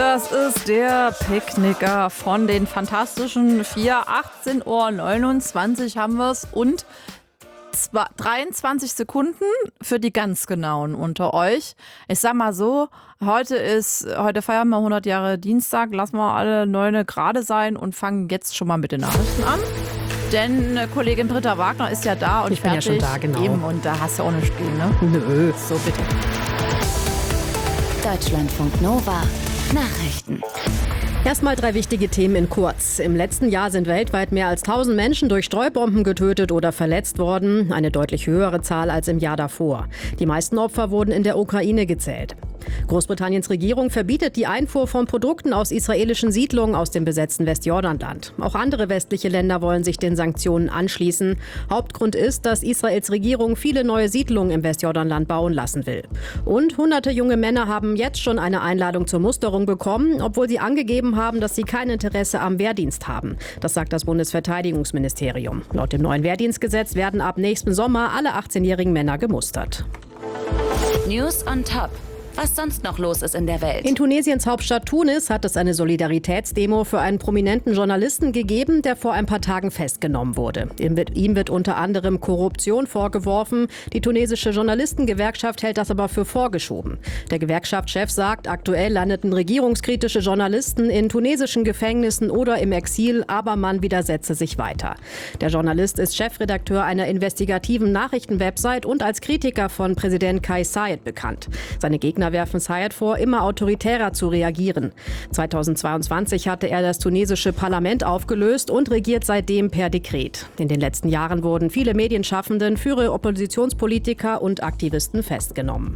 Das ist der Picknicker von den Fantastischen Vier. 18:29 Uhr haben wir es und 23 Sekunden für die ganz Genauen unter euch. Ich sag mal so, heute feiern wir 100 Jahre Dienstag, lassen wir alle 9 gerade sein und fangen jetzt schon mal mit den Nachrichten an. Denn Kollegin Britta Wagner ist ja da und ich bin fertig. ja schon da, genau. Eben, und da hast du auch eine Spiel, ne? Nö. So, bitte. Deutschlandfunk Nova Nachrichten. Erstmal 3 wichtige Themen in kurz. Im letzten Jahr sind weltweit mehr als 1000 Menschen durch Streubomben getötet oder verletzt worden. Eine deutlich höhere Zahl als im Jahr davor. Die meisten Opfer wurden in der Ukraine gezählt. Großbritanniens Regierung verbietet die Einfuhr von Produkten aus israelischen Siedlungen aus dem besetzten Westjordanland. Auch andere westliche Länder wollen sich den Sanktionen anschließen. Hauptgrund ist, dass Israels Regierung viele neue Siedlungen im Westjordanland bauen lassen will. Und hunderte junge Männer haben jetzt schon eine Einladung zur Musterung bekommen, obwohl sie angegeben haben, dass sie kein Interesse am Wehrdienst haben. Das sagt das Bundesverteidigungsministerium. Laut dem neuen Wehrdienstgesetz werden ab nächsten Sommer alle 18-jährigen Männer gemustert. News on Top. Was sonst noch los ist in der Welt. In Tunesiens Hauptstadt Tunis hat es eine Solidaritätsdemo für einen prominenten Journalisten gegeben, der vor ein paar Tagen festgenommen wurde. Ihm wird unter anderem Korruption vorgeworfen. Die tunesische Journalistengewerkschaft hält das aber für vorgeschoben. Der Gewerkschaftschef sagt, aktuell landeten regierungskritische Journalisten in tunesischen Gefängnissen oder im Exil, aber man widersetze sich weiter. Der Journalist ist Chefredakteur einer investigativen Nachrichtenwebsite und als Kritiker von Präsident Kais Saied bekannt. Seine Gegner werfen Saied vor, immer autoritärer zu reagieren. 2022 hatte er das tunesische Parlament aufgelöst und regiert seitdem per Dekret. In den letzten Jahren wurden viele Medienschaffenden, führende Oppositionspolitiker und Aktivisten festgenommen.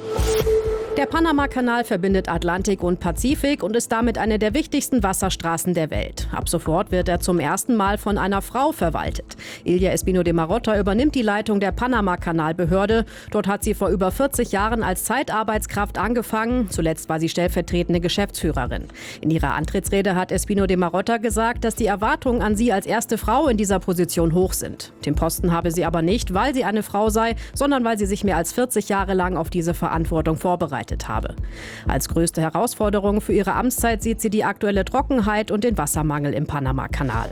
Der Panama-Kanal verbindet Atlantik und Pazifik und ist damit eine der wichtigsten Wasserstraßen der Welt. Ab sofort wird er zum ersten Mal von einer Frau verwaltet. Ilia Espino de Marotta übernimmt die Leitung der Panama-Kanalbehörde. Dort hat sie vor über 40 Jahren als Zeitarbeitskraft angefangen. Zuletzt war sie stellvertretende Geschäftsführerin. In ihrer Antrittsrede hat Espino de Marotta gesagt, dass die Erwartungen an sie als erste Frau in dieser Position hoch sind. Den Posten habe sie aber nicht, weil sie eine Frau sei, sondern weil sie sich mehr als 40 Jahre lang auf diese Verantwortung vorbereitet habe. Als größte Herausforderung für ihre Amtszeit sieht sie die aktuelle Trockenheit und den Wassermangel im Panama-Kanal.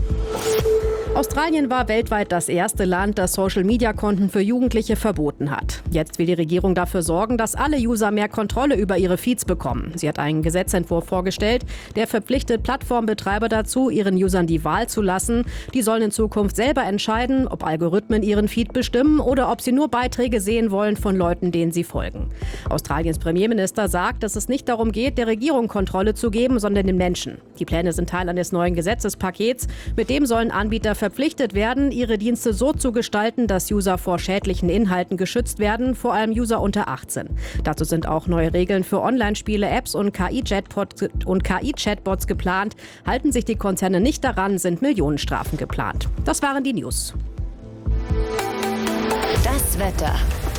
Australien war weltweit das erste Land, das Social-Media-Konten für Jugendliche verboten hat. Jetzt will die Regierung dafür sorgen, dass alle User mehr Kontrolle über ihre Feeds bekommen. Sie hat einen Gesetzentwurf vorgestellt, der verpflichtet Plattformbetreiber dazu, ihren Usern die Wahl zu lassen. Die sollen in Zukunft selber entscheiden, ob Algorithmen ihren Feed bestimmen oder ob sie nur Beiträge sehen wollen von Leuten, denen sie folgen. Australiens Premierminister sagt, dass es nicht darum geht, der Regierung Kontrolle zu geben, sondern den Menschen. Die Pläne sind Teil eines neuen Gesetzespakets. Mit dem sollen Anbieter verpflichtet werden, ihre Dienste so zu gestalten, dass User vor schädlichen Inhalten geschützt werden, vor allem User unter 18. Dazu sind auch neue Regeln für Online-Spiele, Apps und KI-Chatbots geplant. Halten sich die Konzerne nicht daran, sind Millionenstrafen geplant. Das waren die News. Das Wetter.